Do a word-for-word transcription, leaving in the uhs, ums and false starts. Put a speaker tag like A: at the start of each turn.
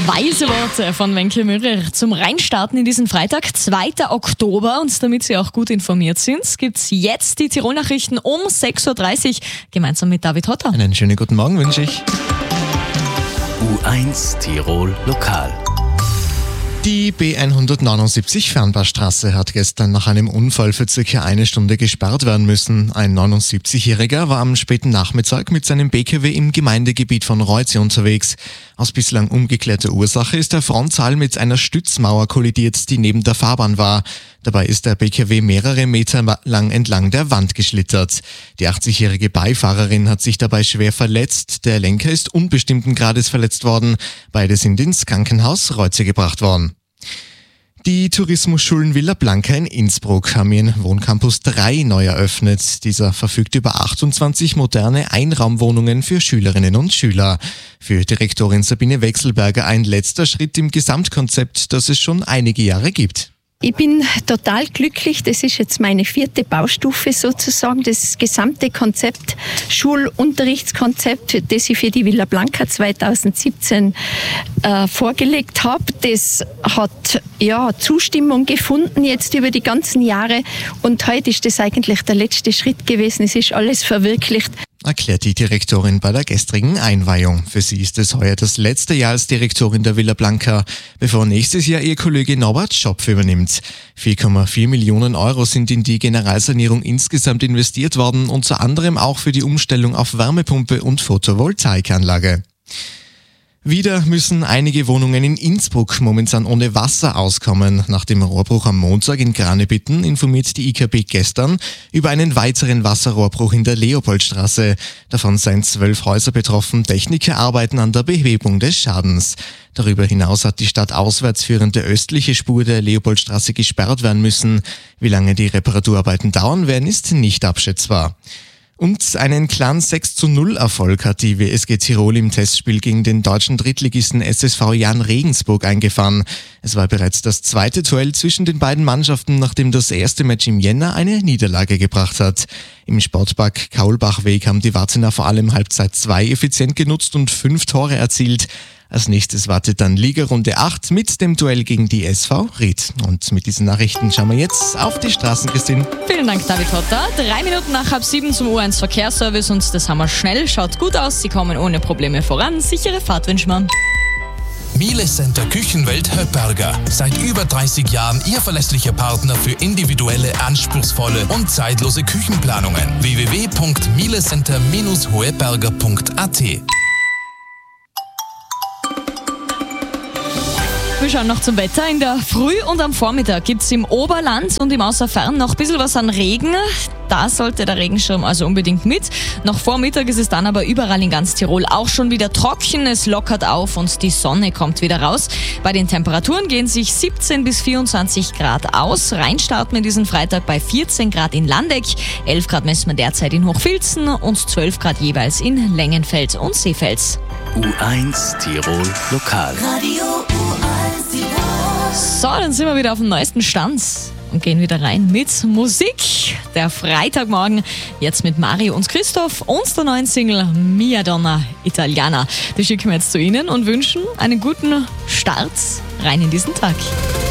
A: Weise Worte von Wenke Müller zum Reinstarten in diesen Freitag, zweiten Oktober. Und damit Sie auch gut informiert sind, gibt es jetzt die Tirol-Nachrichten um sechs Uhr dreißig gemeinsam mit David Hotter.
B: Einen schönen guten Morgen wünsche ich.
C: U eins Tirol Lokal.
B: Die B hundertneunundsiebzig Fernbahnstraße hat gestern nach einem Unfall für circa eine Stunde gesperrt werden müssen. Ein neunundsiebzigjähriger war am späten Nachmittag mit seinem B K W im Gemeindegebiet von Reuze unterwegs. Aus bislang ungeklärter Ursache ist er frontal mit einer Stützmauer kollidiert, die neben der Fahrbahn war. Dabei ist der B K W mehrere Meter lang entlang der Wand geschlittert. Die achtzigjährige Beifahrerin hat sich dabei schwer verletzt. Der Lenker ist unbestimmten Grades verletzt worden. Beide sind ins Krankenhaus Reuze gebracht worden. Die Tourismusschulen Villa Blanca in Innsbruck haben ihren Wohncampus drei neu eröffnet. Dieser verfügt über achtundzwanzig moderne Einraumwohnungen für Schülerinnen und Schüler. Für Direktorin Sabine Wechselberger ein letzter Schritt im Gesamtkonzept, das es schon einige Jahre gibt.
D: Ich bin total glücklich. Das ist jetzt meine vierte Baustufe sozusagen. Das gesamte Konzept, Schulunterrichtskonzept, das ich für die Villa Blanca zweitausendsiebzehn äh, vorgelegt habe, das hat ja Zustimmung gefunden jetzt über die ganzen Jahre. Und heute ist das eigentlich der letzte Schritt gewesen. Es ist alles verwirklicht.
B: Erklärt die Direktorin bei der gestrigen Einweihung. Für sie ist es heuer das letzte Jahr als Direktorin der Villa Blanca, bevor nächstes Jahr ihr Kollege Norbert Schopf übernimmt. vier Komma vier Millionen Euro sind in die Generalsanierung insgesamt investiert worden, unter anderem auch für die Umstellung auf Wärmepumpe und Photovoltaikanlage. Wieder müssen einige Wohnungen in Innsbruck momentan ohne Wasser auskommen. Nach dem Rohrbruch am Montag in Granebitten informiert die I K B gestern über einen weiteren Wasserrohrbruch in der Leopoldstraße. Davon seien zwölf Häuser betroffen. Techniker arbeiten an der Behebung des Schadens. Darüber hinaus hat die Stadt auswärts führende östliche Spur der Leopoldstraße gesperrt werden müssen. Wie lange die Reparaturarbeiten dauern werden, ist nicht abschätzbar. Und einen klaren sechs zu null Erfolg hat die W S G Tirol im Testspiel gegen den deutschen Drittligisten S S V Jan Regensburg eingefahren. Es war bereits das zweite Duell zwischen den beiden Mannschaften, nachdem das erste Match im Jänner eine Niederlage gebracht hat. Im Sportpark Kaulbachweg haben die Wartener vor allem Halbzeit zwei effizient genutzt und fünf Tore erzielt. Als nächstes wartet dann Liga-Runde acht mit dem Duell gegen die S V Ried. Und mit diesen Nachrichten schauen wir jetzt auf die Straßen, Christine.
A: Vielen Dank, David Hotter. Drei Minuten nach halb sieben zum U eins Verkehrsservice und das haben wir schnell. Schaut gut aus, Sie kommen ohne Probleme voran. Sichere Fahrt wünschen wir.
E: Miele Center Küchenwelt Höpperger. Seit über dreißig Jahren Ihr verlässlicher Partner für individuelle, anspruchsvolle und zeitlose Küchenplanungen. w w w punkt mielecenter Bindestrich hoeperger punkt a t.
A: Wir schauen noch zum Wetter. In der Früh und am Vormittag gibt es im Oberland und im Außerfern noch ein bisschen was an Regen. Da sollte der Regenschirm also unbedingt mit. Noch vor Mittag ist es dann aber überall in ganz Tirol auch schon wieder trocken. Es lockert auf und die Sonne kommt wieder raus. Bei den Temperaturen gehen sich siebzehn bis vierundzwanzig Grad aus. Reinstarten wir diesen Freitag bei vierzehn Grad in Landeck, elf Grad messen wir derzeit in Hochfilzen und zwölf Grad jeweils in Lengenfeld und Seefels.
C: U eins Tirol Lokal.
F: Radio U eins Tirol.
A: So, dann sind wir wieder auf dem neuesten Stand und gehen wieder rein mit Musik. Der Freitagmorgen jetzt mit Mario und Christoph und der neuen Single Mia Donna Italiana. Die schicken wir jetzt zu Ihnen und wünschen einen guten Start rein in diesen Tag.